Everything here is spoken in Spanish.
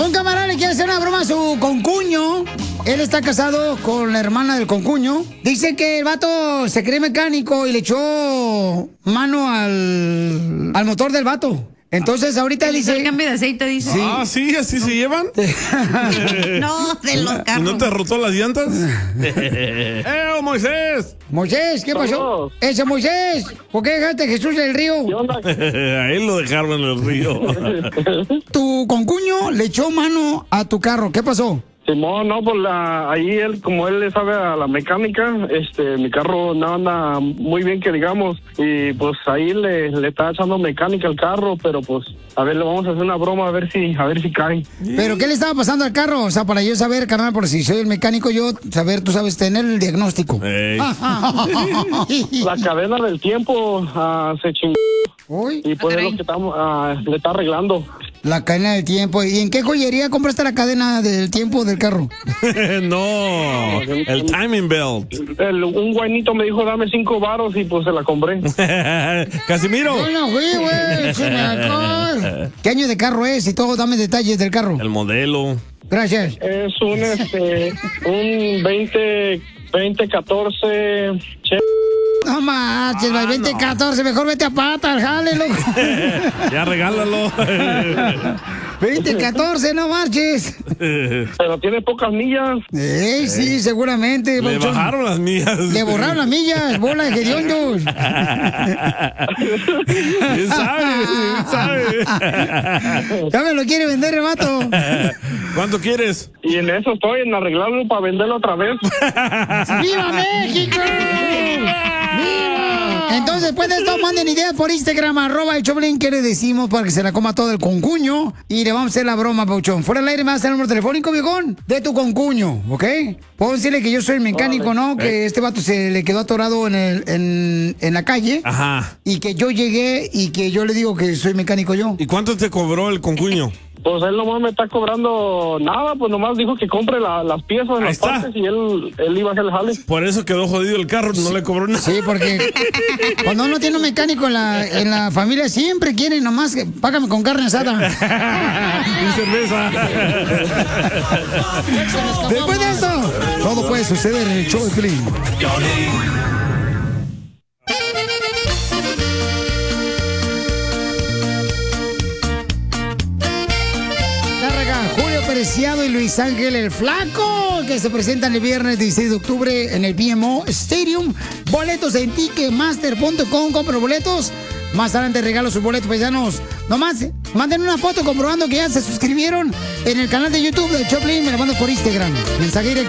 Un camarada le quiere hacer una broma a su concuño. Él está casado con la hermana del concuño. Dice que el vato se cree mecánico y le echó mano al motor del vato. Entonces ahorita dice... El cambio de aceite, dice. ¿Sí? Ah, sí, así se llevan. No, de los carros. ¿No te rotó las llantas? Moisés! Moisés, ¿qué pasó? Ese Moisés, ¿por qué dejaste a Jesús en el río? A él lo dejaron en el río. Tu concuño le echó mano a tu carro, ¿qué pasó? Simón, no, pues ahí él, como él le sabe a la mecánica, mi carro no anda muy bien que digamos, y pues ahí le está echando mecánica al carro, pero pues, a ver, le vamos a hacer una broma a ver si cae. ¿Pero qué le estaba pasando al carro? O sea, para yo saber, carnal, por si soy el mecánico, yo saber, tú sabes, tener el diagnóstico. La cadena del tiempo se chingó. Y pues es lo que le está arreglando. La cadena del tiempo. ¿Y en qué joyería compraste la cadena del tiempo del carro? No, el timing belt. Un guainito me dijo, dame 5 varos y pues se la compré. Casimiro. No, no, güey. ¿Qué año de carro es? Y todo, dame detalles del carro. El modelo. Gracias. Es un 2014 No manches, el 2014, mejor vete a pata, jale, loco. Ya regálalo. 2014, no marches. Pero tiene pocas millas. Sí, seguramente. Le Pauchón. bajaron las millas. Le borraron las millas, bola de hediondos. ¿Quién sabe? Ya me lo quiere vender el vato. ¿Cuánto quieres? Y en eso estoy, en arreglarlo para venderlo otra vez. ¡Viva México! ¡Viva! Entonces, después de esto, manden ideas por Instagram, @el Choplin, que le decimos para que se la coma todo el concuño. Y le vamos a hacer la broma, Pauchón. Fuera del aire me vas a dar el número telefónico, viejón, de tu concuño, ¿ok? Puedo decirle que yo soy el mecánico, ¿no? Que este vato se le quedó atorado en la calle. Ajá. Y que yo llegué y que yo le digo que soy mecánico yo. ¿Y cuánto te cobró el concuño? Pues él nomás me está cobrando nada, pues nomás dijo que compre las piezas, las partes y él iba a hacer el jale. Por eso quedó jodido el carro, no le cobró nada. Sí, porque cuando uno tiene un mecánico en la familia siempre quieren nomás que págame con carne asada. Y cerveza. Después de eso, todo puede suceder en el show de Piolín. Julio Preciado y Luis Ángel el Flaco, que se presentan el viernes 16 de octubre en el BMO Stadium. Boletos en Ticketmaster.com, compra boletos. Más adelante regalo sus boletos, paisanos. Nomás manden una foto comprobando que ya se suscribieron en el canal de YouTube de Choplin. Me la mando por Instagram. Mensaje directo.